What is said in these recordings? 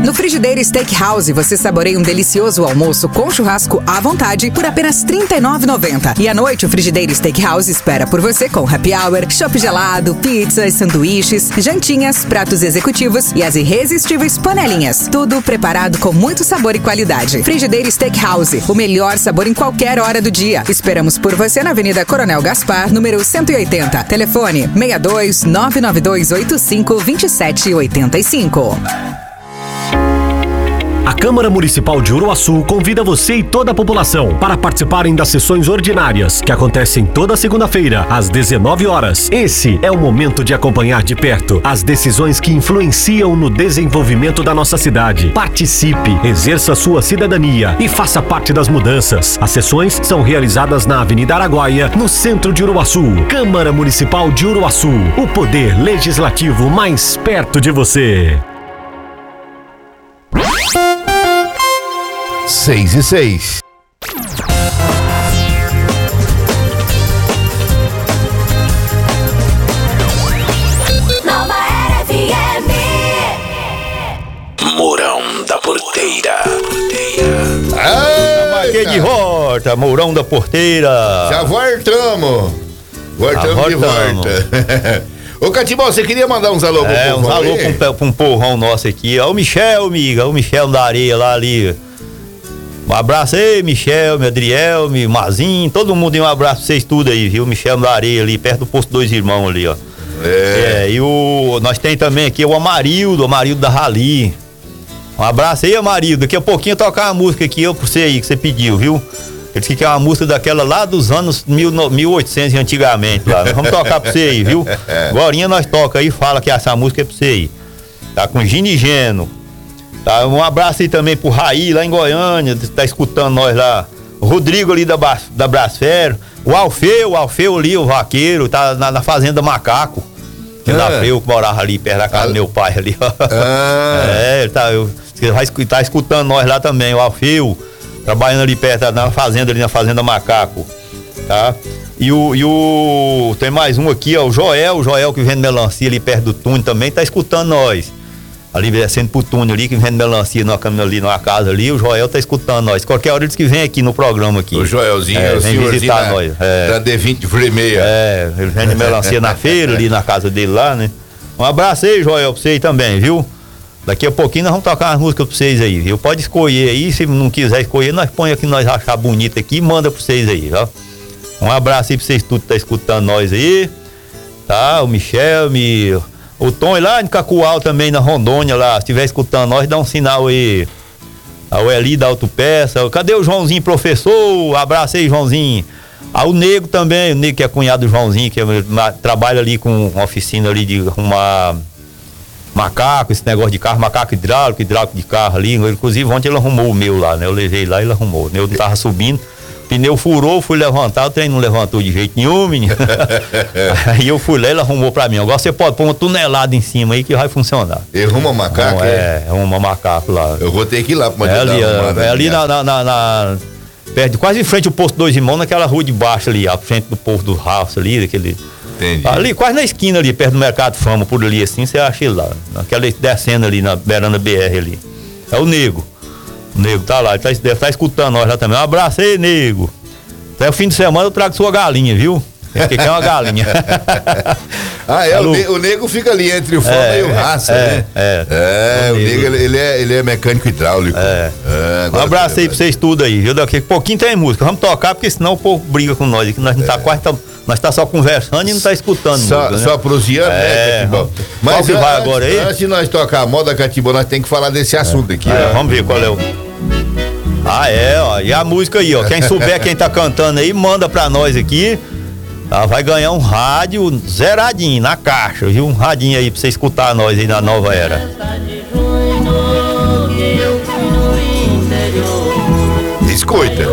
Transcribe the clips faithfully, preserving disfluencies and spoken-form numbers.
No Frigideira Steakhouse, você saboreia um delicioso almoço com churrasco à vontade por apenas trinta e nove reais e noventa centavos. E à noite, o Frigideira Steakhouse espera por você com happy hour, chopp gelado, pizzas, sanduíches, jantinhas, pratos executivos e as irresistíveis panelinhas. Tudo preparado com muito sabor e qualidade. Frigideira Steakhouse, o melhor sabor em qualquer hora do dia. Esperamos por você na Avenida Coronel Gaspar, número cento e oitenta. Telefone seis dois nove nove dois oito cinco dois sete oito cinco. A Câmara Municipal de Uruaçu convida você e toda a população para participarem das sessões ordinárias, que acontecem toda segunda-feira, às dezenove horas. Esse é o momento de acompanhar de perto as decisões que influenciam no desenvolvimento da nossa cidade. Participe, exerça sua cidadania e faça parte das mudanças. As sessões são realizadas na Avenida Araguaia, no centro de Uruaçu. Câmara Municipal de Uruaçu, o poder legislativo mais perto de você. Seis e seis. Nova Era F M. Mourão da Porteira. Marquei de volta, Mourão da Porteira. Já voltamos. Voltamos Já de voltamos. volta. Ô, Catibal, você queria mandar uns alô pro É, povo uns alô aí? pra um, pra um porrão nosso aqui. Ó, o Michel, amiga, o Michel da Areia lá ali. Um abraço aí, Michel, meu Adriel, meu Mazinho, todo mundo, e um abraço pra vocês tudo aí, viu? Michel da Areia ali, perto do posto Dois Irmãos ali, ó. É. É, e o, nós tem também aqui o Amarildo, o Amarildo da Rali. Um abraço aí, Amarildo. Daqui a pouquinho eu tocar uma música aqui, eu pra você aí, que você pediu, viu? Ele disse que é uma música daquela lá dos anos mil, mil e oitocentos antigamente lá. Nós vamos tocar pra você aí, viu? Agorinha nós toca aí, fala que essa música é pra você aí. Tá com Gini Geno. Tá, um abraço aí também pro Raí, lá em Goiânia, tá escutando nós lá. O Rodrigo ali da, da Brasfero. O Alfeu, o Alfeu ali, o vaqueiro, tá na, na Fazenda Macaco. Que lá Alfeu, que morava ali perto da casa do meu pai ali, ó. Ah. É, ele tá, eu, vai, tá escutando nós lá também, o Alfeu, trabalhando ali perto, na fazenda, ali na Fazenda Macaco. Tá? E o, e o. Tem mais um aqui, ó, o Joel, o Joel que vende melancia ali perto do túnel também, tá escutando nós. Ali descendo pro túnel ali, que vende melancia numa, ali numa casa ali, o Joel tá escutando nós. Qualquer hora eles que vem aqui no programa aqui. O Joelzinho, é, o vem visitar da, nós. É. Da D vinte Vermelha. É, ele vende melancia na feira, ali na casa dele lá, né? Um abraço aí, Joel, pra vocês também, viu? Daqui a pouquinho nós vamos tocar umas músicas pra vocês aí, viu? Pode escolher aí, se não quiser escolher, nós põe aqui, nós achar bonito aqui e manda pra vocês aí, ó. Um abraço aí pra vocês tudo que tá escutando nós aí, tá? O Michel, me... o Tom lá em Cacoal também, na Rondônia lá, se estiver escutando nós, dá um sinal aí. O Eli da Autopeça, cadê o Joãozinho, professor? Abraço aí, Joãozinho. Ah, o Nego também, o Nego que é cunhado do Joãozinho, que é, trabalha ali com uma oficina ali de arrumar macaco, esse negócio de carro, macaco hidráulico, hidráulico de carro ali. Inclusive ontem ele arrumou o meu lá, né? Eu levei lá e ele arrumou. Eu não tava subindo, pneu furou, fui levantar, o trem não levantou de jeito nenhum, menino. Aí eu fui lá e ele arrumou pra mim. Agora você pode pôr uma tonelada em cima aí que vai funcionar. Ele arruma macaco? Então, é, arruma macaco lá. Eu vou ter que ir lá pra É ali, arrumada, é ali na, na, na, na perto, quase em frente ao posto Dois Irmãos, naquela rua de baixo ali, à frente do posto do Ralph ali, daquele. Entendi. Ali, quase na esquina ali, perto do Mercado Fama, por ali assim, você acha ele lá. Naquela descendo ali, na beirando B R ali. É o Nego. O Nego tá lá, ele tá, deve estar escutando nós lá também. Um abraço aí, Nego. Até o fim de semana eu trago sua galinha, viu? Porque quer uma galinha. Ah, é, o, ne, o Nego fica ali entre o Fama é, e o Raça, é, né? É, é. o, o Nego, ele, ele, é, ele é mecânico hidráulico. É. É, um abraço aí pra vocês tudo aí, viu? Daqui a pouquinho tem música. Vamos tocar, porque senão o povo briga com nós. Nós não tá é. quase. Tá, nós tá só conversando e não tá escutando só, música, né? Só prosseando, é, né, mas qual que vai agora aí? Antes de nós tocar a moda Catibó, nós temos que falar desse assunto é. aqui. É, vamos ver qual é o... Ah, é, ó. E a música aí, ó. Quem souber quem tá cantando aí, manda pra nós aqui. Tá? Vai ganhar um rádio zeradinho na caixa, viu? Um radinho aí pra você escutar nós aí na Nova Era. Escuta.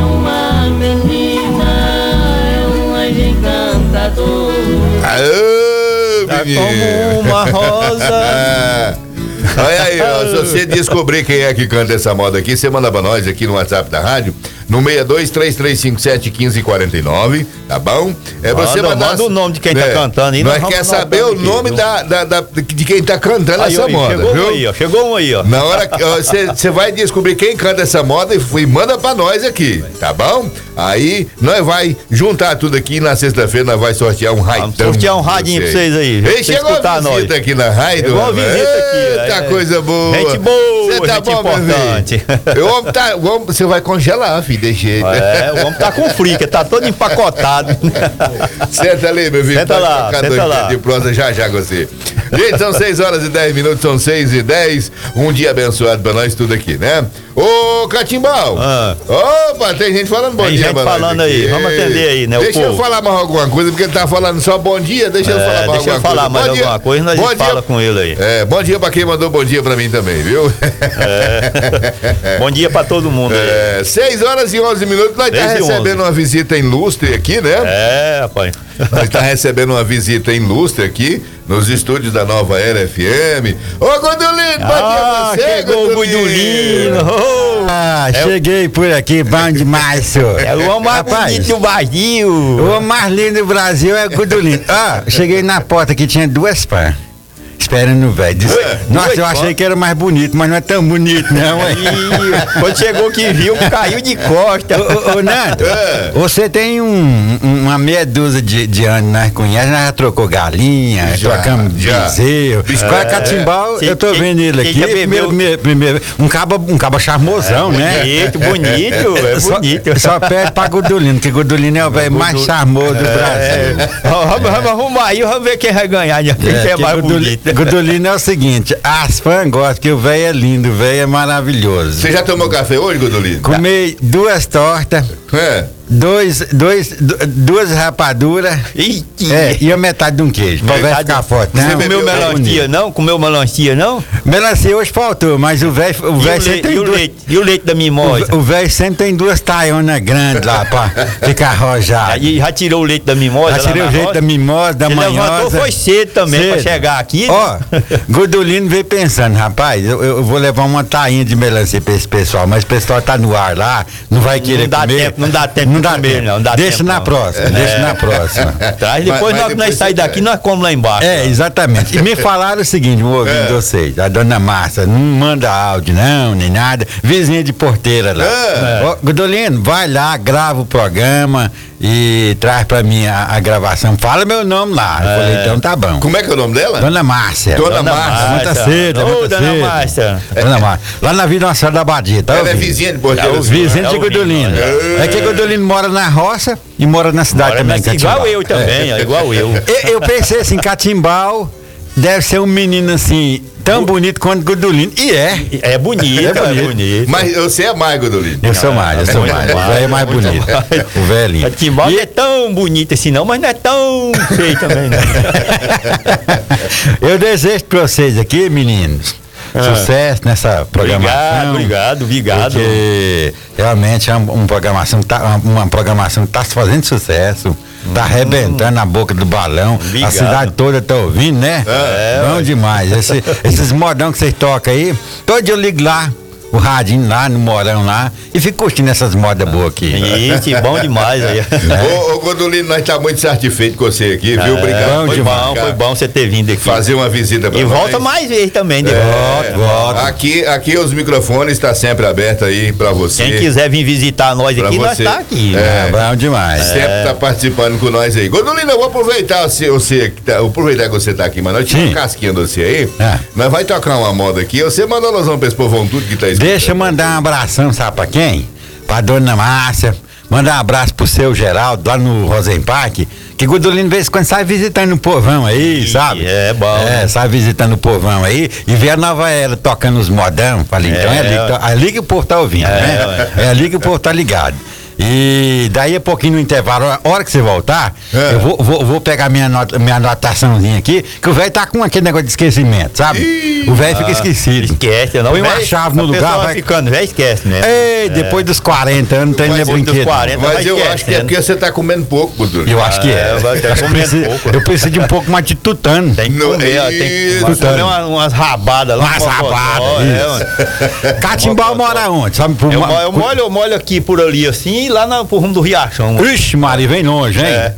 Aô, tá como uma rosa. Olha aí, ó, se você descobrir quem é que canta essa moda aqui, você manda pra nós aqui no WhatsApp da rádio, no seis dois, três três cinco sete, um cinco quatro nove, tá bom? É manda, você mandar. Manda o nome de quem é, tá cantando aí. Nós quer saber o nome aqui, da, da, da, de quem tá cantando aí, essa aí, moda. Chegou viu? um aí, ó. Chegou um aí, ó. Na hora que você vai descobrir quem canta essa moda e, e manda pra nós aqui, tá bom? Aí nós vai juntar tudo aqui e na sexta-feira nós vai sortear um raidão. Vamos sortear um radinho pra vocês aí. Ei, chegou a visita nós. aqui na Raido. Chegou a visita aqui. Eita, é, coisa boa. Gente boa, Cê tá gente bom, importante. O homem tá, o homem, você vai congelar, filho, de jeito. É, o homem tá com frio, que tá todo empacotado. Senta ali, meu filho. Senta lá, senta lá. De prosa já já com você. Gente, são seis horas e dez minutos, são seis e dez. Um dia abençoado pra nós tudo aqui, né? Ô, Catimbau. Ah. Opa, tem gente falando bom tem dia gente pra nós falando aqui. aí, vamos atender aí, né? Deixa eu falar mais alguma coisa, porque ele tá falando só bom dia, deixa eu é, falar mais deixa alguma eu falar coisa. mais bom alguma dia. coisa, nós bom a gente fala com ele aí. É, bom dia pra quem mandou bom dia pra mim também, viu? É. Bom dia pra todo mundo aí. É, seis horas e onze minutos, nós tá recebendo uma visita ilustre aqui, né? É, rapaz. Nós tá recebendo uma visita ilustre aqui, nos estúdios da Nova Era F M. Ô, Godolino, bom ah, dia você, chegou o Godolino. Oh. Ah, é cheguei o... por aqui, bom demais, senhor. É o homem mais bonito do Brasil. O homem mais lindo do Brasil é o Godolino. Ah, cheguei na porta que tinha duas pãs. Esperando o velho. Nossa, eu achei que era mais bonito, mas não é tão bonito, não. Aí, quando chegou que viu, caiu de costa. Ô, ô Nando, é. você tem um, uma meia dúzia de, de anos, nós conhecemos, nós já trocou galinha, já, trocamos bezerro. Qual é Catimbau? Eu tô vendo ele aqui. Primeiro, primeiro, primeiro, um caba, um caba charmosão, é, né? Bonito, bonito, é bonito. Só, só pede pra Godolino, que Godolino é o velho mais charmoso do Brasil. É. Vamos, vamos arrumar aí, vamos ver quem vai ganhar, né? Quem é, é mais Godolino, bonito. Godolino é o seguinte, as fãs gostam, que o velho é lindo, o velho é maravilhoso. Você já tomou café hoje, Godolino? Comei duas tortas. É. Dois, dois, duas rapaduras é, e a metade de um queijo, pra ver ficar forte. Não, não comeu melancia não? Comeu melancia não? Melancia hoje faltou, mas o velho o velho sempre tem e o duas... leite, e o leite da mimosa? O velho sempre tem duas taionas grandes lá pra ficar arrojado. E já tirou o leite da mimosa? Já tirei o leite da mimosa, da manhosa. Ele levantou, foi cedo também cedo. Pra chegar aqui. Ó, né? Godolino veio pensando, rapaz, eu, eu vou levar uma tainha de melancia pra esse pessoal, mas o pessoal tá no ar lá, não vai querer não dá comer. Tempo, não dá tempo. Não dá tempo, não. Dá tempo, deixa na não. próxima, é. deixa na próxima. Traz depois, mas, mas nós, nós saímos daqui, nós comemos lá embaixo. É, exatamente. E me falaram o seguinte, vou ouvindo é. vocês, a dona Márcia não manda áudio não, nem nada, vizinha de porteira lá. É. Ó, Godolino, vai lá, grava o programa e traz pra mim a, a gravação, fala meu nome lá. Eu é. falei, então tá bom. Como é que é o nome dela? Dona Márcia. Dona, dona Márcia. Muita cedo, Ô, dona Márcia. Dona Márcia. Lá na Vila Nossa da Badia, tá? Ela ouvindo? É vizinha de porteira. É vizinha de Godolino. É. é que Godolino mora na roça e mora na cidade mora também. Na, igual eu também, é. igual eu. eu. Eu pensei assim, Catimbau deve ser um menino assim, tão bonito quanto Godolino. E é. É bonito, é bonito. É bonito. Mas você é mais, Godolino. Eu sou mais, eu sou é mais. O velho é mais bonito. O velho é lindo. Catimbau não é tão bonito assim não, mas não é tão feio também, né? Eu desejo pra vocês aqui, meninos, ah. sucesso nessa programação. Obrigado, obrigado, obrigado. Porque realmente é uma, uma programação, tá, uma programação que tá fazendo sucesso. Tá arrebentando hum. a boca do balão. Obrigado. A cidade toda tá ouvindo, né? É, bom demais. Esse, esses modão que vocês tocam aí, todo dia eu ligo lá, o radinho lá, no morão lá, e fico curtindo essas modas boas aqui. Isso, bom demais aí. É. Ô, ô Godolino, nós tá muito satisfeito com você aqui, viu? Obrigado. É, foi bom, foi bom você ter vindo aqui. Fazer uma visita pra e nós. E volta mais vezes também, depois. É, volta. Aqui, aqui os microfones estão sempre abertos aí pra você. Quem quiser vir visitar nós aqui, nós tá aqui. É, é bom demais. Sempre é. tá participando com nós aí. Godolino, eu vou aproveitar você, você tá, aproveitar que você tá aqui, mas nós tiramos uma casquinha de você aí. É. Nós vai tocar uma moda aqui. Você manda a alusão pra esse povão tudo que tá escutando. Deixa eu mandar um abração, sabe pra quem? Pra dona Márcia. Mandar um abraço pro seu Geraldo, lá no Rosenpark. Que Godolino, de vez em quando, sai visitando o povão aí, sabe? É, bom. É, sai visitando o povão aí e vê a Nova Era tocando os modão. Falei, então é, é ali, que, ali que o povo tá ouvindo, é, né? É. é ali que o povo tá ligado. E daí a pouquinho no intervalo, a hora que você voltar, é. eu vou, vou, vou pegar minha, nota, minha anotaçãozinha aqui, que o velho tá com aquele negócio de esquecimento, sabe? Ih, o velho ah, fica esquecido. Esquece, não. Põe uma chave no lugar, vai ficando, velho, esquece, né? Ei, depois é. dos quarenta anos, não tem nem brinquedo. Dos quarenta, mas eu acho que é porque você tá comendo pouco, Gordura. Eu acho que é. é. Eu, preciso, pouco. eu preciso de um pouco mais de tutano. Tem que comer, tem que comer umas, umas rabadas lá. Umas rabadas. É, Catimbau mora onde? Sabe, por, eu, eu, molho, eu molho aqui por ali assim e lá na, por rumo do Riachão. Ixi, Maria, vem longe, hein? É.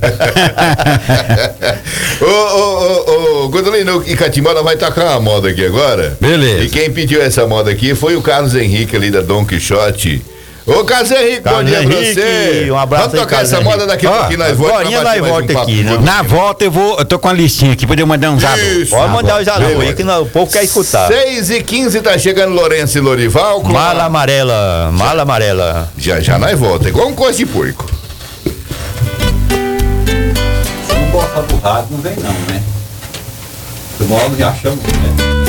Ô, ô, ô, ô, Godolino e Catimbau, nós vai tocar uma moda aqui agora. Beleza. E quem pediu essa moda aqui foi o Carlos Henrique ali da Dom Quixote. Ô, Carlos Henrique, Carlos bom dia Henrique, pra você. Um abraço. Vamos aí, tocar essa Henrique. moda daqui a ah, pouquinho nós voltamos. Agora nós volta um aqui, né? Na volta eu vou, eu tô com a listinha aqui, poder mandar uns alô. Pode mandar os alô aí que não, o povo quer escutar. seis e quinze tá chegando Lourenço e Lorival. Com mala a... amarela, mala amarela. Já, já nós volta, igual um coisa de porco. Se não botar pro rádio, não vem não, né? Eu moro já chamo, né?